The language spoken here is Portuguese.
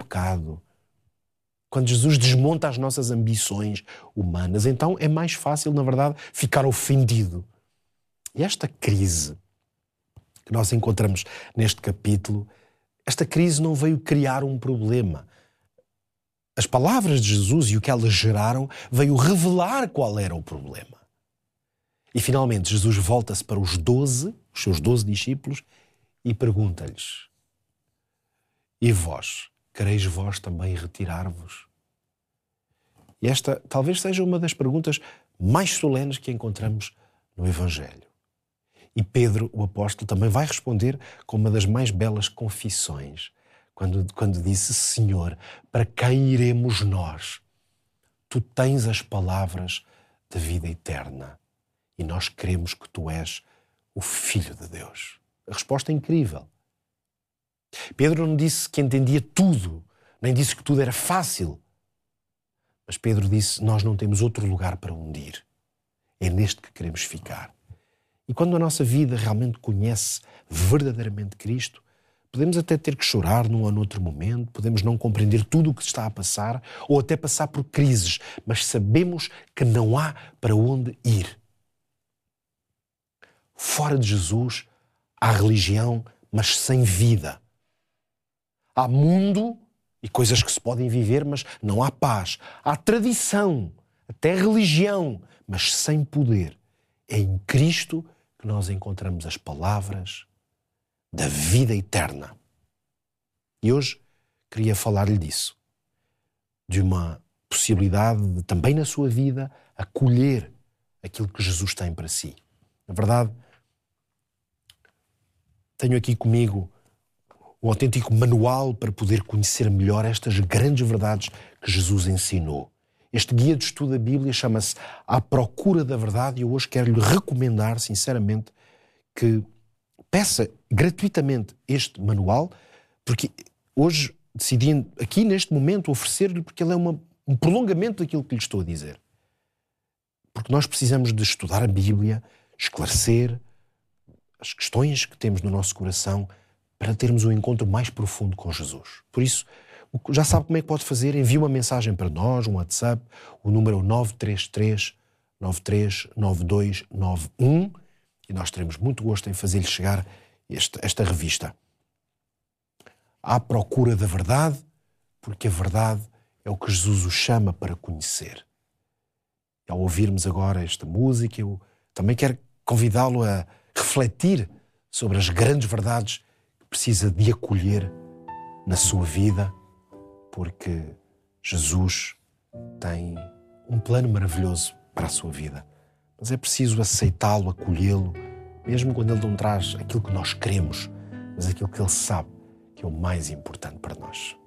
pecado, quando Jesus desmonta as nossas ambições humanas, então é mais fácil, na verdade, ficar ofendido. E esta crise que nós encontramos neste capítulo, esta crise não veio criar um problema. As palavras de Jesus e o que elas geraram veio revelar qual era o problema. E finalmente Jesus volta-se para os seus 12 discípulos, e pergunta-lhes: e vós, quereis vós também retirar-vos? E esta talvez seja uma das perguntas mais solenes que encontramos no Evangelho. E Pedro, o apóstolo, também vai responder com uma das mais belas confissões, quando disse: Senhor, para quem iremos nós? Tu tens as palavras da vida eterna e nós cremos que tu és o Filho de Deus. A resposta é incrível. Pedro não disse que entendia tudo, nem disse que tudo era fácil. Mas Pedro disse: nós não temos outro lugar para onde ir. É neste que queremos ficar. E quando a nossa vida realmente conhece verdadeiramente Cristo, podemos até ter que chorar num ou noutro momento, podemos não compreender tudo o que está a passar, ou até passar por crises, mas sabemos que não há para onde ir. Fora de Jesus, há religião, mas sem vida. Há mundo e coisas que se podem viver, mas não há paz. Há tradição, até religião, mas sem poder. É em Cristo que nós encontramos as palavras da vida eterna. E hoje queria falar-lhe disso. De uma possibilidade de, também na sua vida, acolher aquilo que Jesus tem para si. Na verdade, tenho aqui comigo um autêntico manual para poder conhecer melhor estas grandes verdades que Jesus ensinou. Este guia de estudo da Bíblia chama-se À Procura da Verdade, e eu hoje quero-lhe recomendar, sinceramente, que peça gratuitamente este manual, porque hoje decidi aqui neste momento oferecer-lhe, porque ele é um prolongamento daquilo que lhe estou a dizer. Porque nós precisamos de estudar a Bíblia, esclarecer as questões que temos no nosso coração para termos um encontro mais profundo com Jesus. Por isso, já sabe como é que pode fazer. Envie uma mensagem para nós, um WhatsApp. O número é o 933-939291 e nós teremos muito gosto em fazer-lhe chegar esta revista. À procura da verdade, porque a verdade é o que Jesus o chama para conhecer. Ao ouvirmos agora esta música, eu também quero convidá-lo a refletir sobre as grandes verdades que precisa de acolher na sua vida, porque Jesus tem um plano maravilhoso para a sua vida. Mas é preciso aceitá-lo, acolhê-lo, mesmo quando Ele não traz aquilo que nós queremos, mas aquilo que Ele sabe que é o mais importante para nós.